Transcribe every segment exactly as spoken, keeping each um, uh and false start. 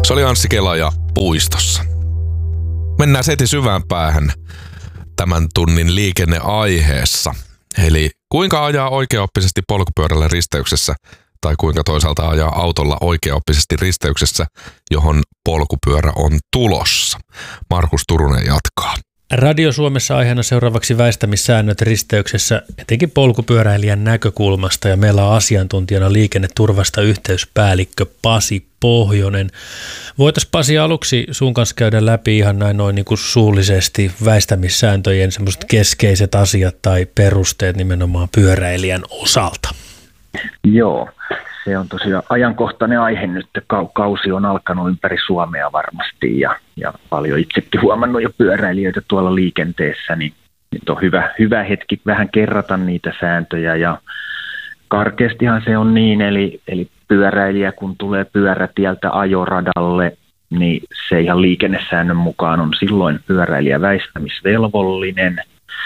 Se oli Anssi Kelaja Puistossa. Mennään heti syvään päähän tämän tunnin liikenneaiheessa. Eli kuinka ajaa oikeaoppisesti polkupyörällä risteyksessä tai kuinka toisaalta ajaa autolla oikeaoppisesti risteyksessä, johon polkupyörä on tulossa. Markus Turunen jatkaa. Radio Suomessa aiheena seuraavaksi väistämissäännöt risteyksessä, etenkin polkupyöräilijän näkökulmasta, ja meillä on asiantuntijana liikenneturvasta yhteyspäällikkö Pasi Pohjonen. Voitaisiin Pasi aluksi sun kanssa käydä läpi ihan näin noin niin kuin suullisesti väistämissääntöjen semmoiset keskeiset asiat tai perusteet nimenomaan pyöräilijän osalta. Joo, se on tosiaan ajankohtainen aihe nyt. Kausi on alkanut ympäri Suomea varmasti ja, ja paljon itsekin huomannut jo pyöräilijöitä tuolla liikenteessä, niin nyt on hyvä, hyvä hetki vähän kerrata niitä sääntöjä ja karkeastihan se on niin, eli, eli pyöräilijä kun tulee pyörätieltä ajoradalle, niin se ihan liikennesäännön mukaan on silloin pyöräilijä väistämisvelvollinen,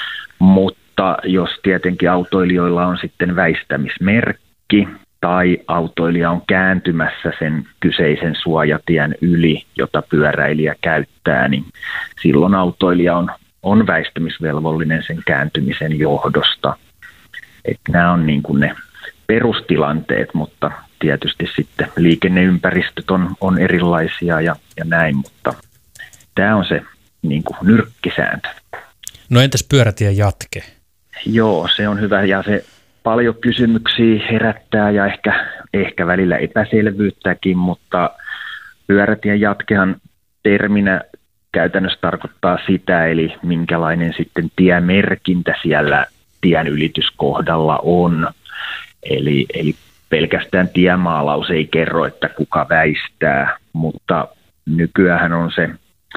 mutta jos tietenkin autoilijoilla on sitten väistämismerkki, tai autoilija on kääntymässä sen kyseisen suojatien yli, jota pyöräilijä käyttää, niin silloin autoilija on, on väistämisvelvollinen sen kääntymisen johdosta. Että nämä on niin kuin ne perustilanteet, mutta tietysti sitten liikenneympäristöt on, on erilaisia ja, ja näin, mutta tämä on se niin kuin nyrkkisääntö. No entäs pyörätien jatke? Joo, se on hyvä ja se paljon kysymyksiä herättää ja ehkä, ehkä välillä epäselvyyttäkin, mutta pyörätien jatkehan terminä käytännössä tarkoittaa sitä, eli minkälainen sitten tiemerkintä siellä tien ylityskohdalla on. Eli, eli pelkästään tiemaalaus ei kerro, että kuka väistää, mutta nykyään on se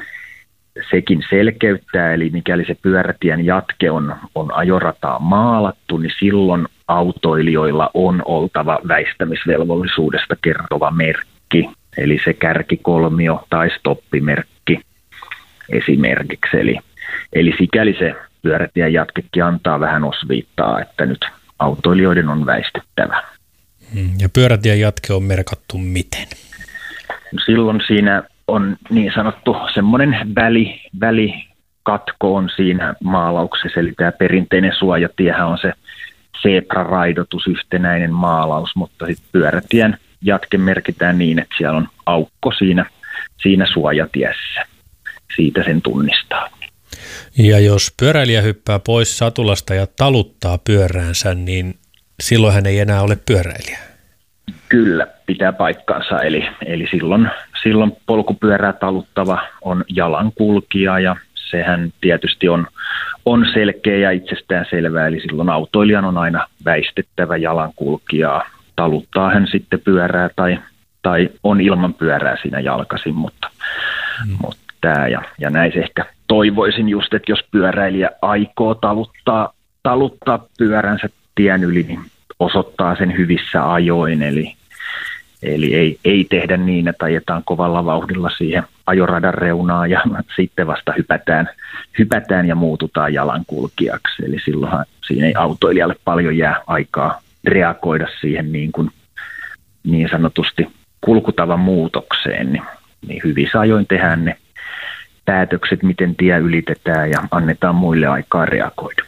sekin selkeyttää, eli mikäli se pyörätien jatke on, on ajorataa maalattu, niin silloin autoilijoilla on oltava väistämisvelvollisuudesta kertova merkki, eli se kärkikolmio tai stoppimerkki esimerkiksi. Eli, eli sikäli se pyörätien jatkekin antaa vähän osviittaa, että nyt autoilijoiden on väistettävä. Ja pyörätien jatke on merkattu miten? Silloin siinä on niin sanottu semmoinen väli, välikatko on siinä maalauksessa, eli tämä perinteinen suojatiehän on se zebra-raidotus, yhtenäinen maalaus, mutta sitten pyörätien jatke merkitään niin, että siellä on aukko siinä, siinä suojatiessä. Siitä sen tunnistaa. Ja jos pyöräilijä hyppää pois satulasta ja taluttaa pyöräänsä, niin silloin hän ei enää ole pyöräilijä. Kyllä, pitää paikkansa. Eli, eli silloin, silloin polkupyörää taluttava on jalankulkija ja sehän tietysti on, on selkeä ja itsestään selvää. Eli silloin autoilijan on aina väistettävä jalankulkijaa. Taluttaa hän sitten pyörää tai, tai on ilman pyörää siinä jalkaisin, mutta, mm. mutta tämä ja, ja näin ehkä toivoisin just, että jos pyöräilijä aikoo taluttaa, taluttaa pyöränsä tien yli, niin osoittaa sen hyvissä ajoin, eli, eli ei, ei tehdä niin, että ajetaan kovalla vauhdilla siihen ajoradan reunaan ja sitten vasta hypätään, hypätään ja muututaan jalankulkijaksi. Eli silloinhan siinä ei autoilijalle paljon jää aikaa reagoida siihen niin, kuin, niin sanotusti kulkutavan muutokseen, niin, niin hyvissä ajoin tehdään ne päätökset, miten tie ylitetään ja annetaan muille aikaa reagoida.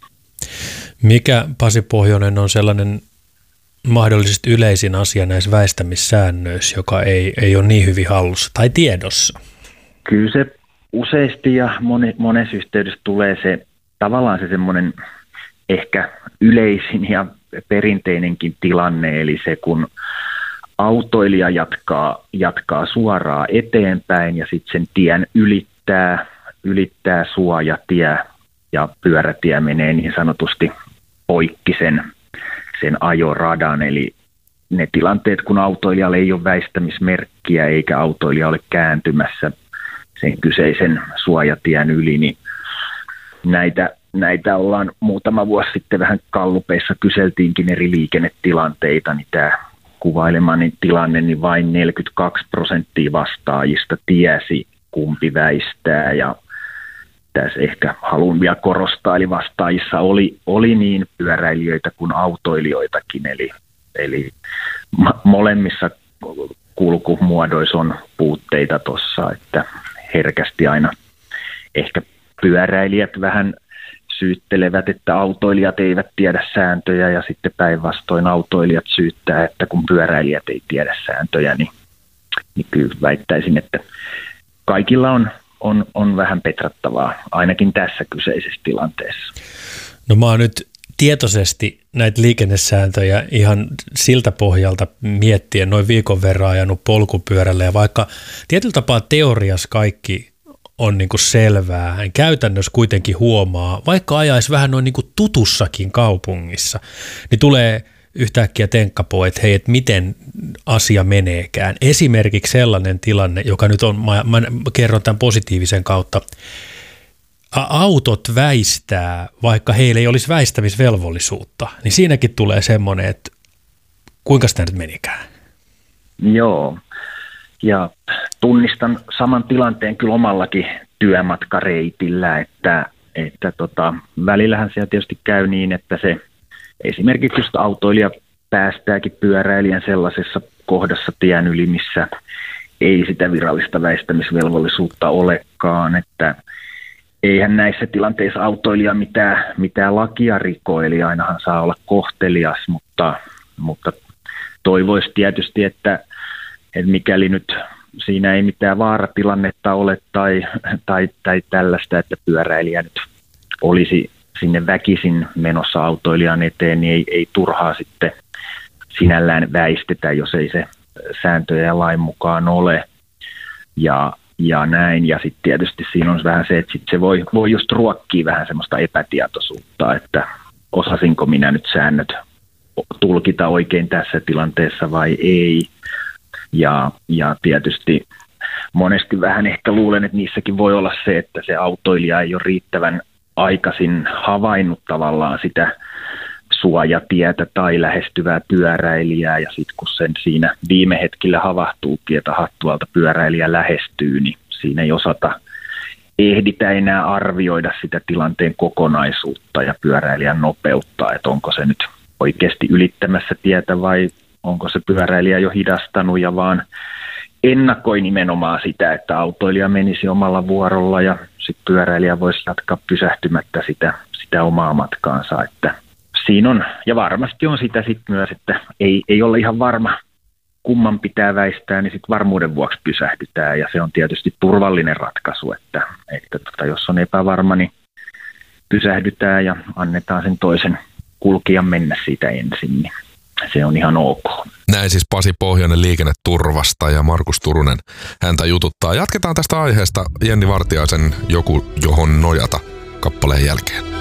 Mikä, Pasi Pohjonen, on sellainen mahdollisesti yleisin asia näissä väistämissäännöissä, joka ei, ei ole niin hyvin hallussa tai tiedossa? Kyllä se useasti ja moni, monessa yhteydessä tulee se tavallaan se semmoinen ehkä yleisin ja perinteinenkin tilanne, eli se kun autoilija jatkaa, jatkaa suoraan eteenpäin ja sitten sen tien ylittää, ylittää suojatie ja pyörätie menee niin sanotusti poikki sen, sen ajoradan. Eli ne tilanteet, kun autoilijalla ei ole väistämismerkkiä eikä autoilija ole kääntymässä sen kyseisen suojatien yli, niin näitä, näitä ollaan muutama vuosi sitten vähän gallupeissa kyseltiinkin eri liikennetilanteita, niin tämä kuvailemani tilanne, niin vain neljäkymmentäkaksi prosenttia vastaajista tiesi, kumpi väistää, ja tässä ehkä haluan vielä korostaa, eli vastaajissa oli, oli niin pyöräilijöitä kuin autoilijoitakin, eli, eli molemmissa kulkumuodoissa on, puutteita tuossa, että herkästi aina ehkä pyöräilijät vähän syyttelevät, että autoilijat eivät tiedä sääntöjä ja sitten päinvastoin autoilijat syyttää, että kun pyöräilijät ei tiedä sääntöjä, niin, niin kyllä väittäisin, että kaikilla on, on, on vähän petrattavaa, ainakin tässä kyseisessä tilanteessa. No mä oon nyt tietoisesti näitä liikennesääntöjä ihan siltä pohjalta miettien noin viikon verran ajanut polkupyörällä ja vaikka tietyllä tapaa teoriassa kaikki on niin kuin selvää, hän käytännössä kuitenkin huomaa, vaikka ajaisi vähän noin niin kuin tutussakin kaupungissa, niin tulee yhtäkkiä tenkkapoo, että hei, että miten asia meneekään. Esimerkiksi sellainen tilanne, joka nyt on, mä, mä kerron tämän positiivisen kautta, autot väistää, vaikka heillä ei olisi väistämisvelvollisuutta, niin siinäkin tulee semmoinen, että kuinka sitä nyt menikään? Joo, ja tunnistan saman tilanteen kyllä omallakin työmatkareitillä, että, että tota, välillähän siellä tietysti käy niin, että se esimerkiksi just autoilija päästääkin pyöräilijän sellaisessa kohdassa tien yli, missä ei sitä virallista väistämisvelvollisuutta olekaan, että eihän näissä tilanteissa autoilija mitään, mitään lakia riko, eli ainahan saa olla kohtelias, mutta, mutta toivoisi tietysti, että, että mikäli nyt siinä ei mitään vaaratilannetta ole tai, tai, tai tällaista, että pyöräilijä nyt olisi sinne väkisin menossa autoilijan eteen, niin ei, ei turhaa sitten sinällään väistetä, jos ei se sääntöjä ja lain mukaan ole. Ja Ja näin, ja sitten tietysti siinä on vähän se, että sit se voi, voi just ruokkia vähän semmoista epätietoisuutta, että osasinko minä nyt säännöt tulkita oikein tässä tilanteessa vai ei. Ja, ja tietysti monesti vähän ehkä luulen, että niissäkin voi olla se, että se autoilija ei ole riittävän aikaisin havainnut tavallaan sitä suojatietä tai lähestyvää pyöräilijää, ja sitten kun sen siinä viime hetkellä havahtuukin, että hattualta pyöräilijä lähestyy, niin siinä ei osata ehditä enää arvioida sitä tilanteen kokonaisuutta ja pyöräilijän nopeutta, että onko se nyt oikeasti ylittämässä tietä vai onko se pyöräilijä jo hidastanut ja vaan ennakoi nimenomaan sitä, että autoilija menisi omalla vuorolla ja sitten pyöräilijä voisi jatkaa pysähtymättä sitä, sitä omaa matkaansa, että siinä on, ja varmasti on sitä sitten myös, että ei, ei ole ihan varma, kumman pitää väistää, niin sitten varmuuden vuoksi pysähdytään, ja se on tietysti turvallinen ratkaisu, että, että tota, jos on epävarma, niin pysähdytään ja annetaan sen toisen kulkijan mennä siitä ensin, niin se on ihan ok. Näin siis Pasi Pohjonen liikenneturvasta ja Markus Turunen häntä jututtaa. Jatketaan tästä aiheesta Jenni Vartiaisen Joku, johon nojata kappaleen jälkeen.